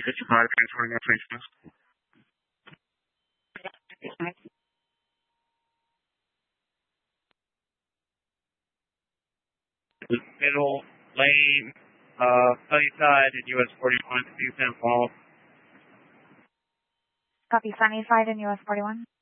55, transferring operations. Middle lane, Sunnyside and US 41, 210 Fall. Copy, Sunnyside and US 41.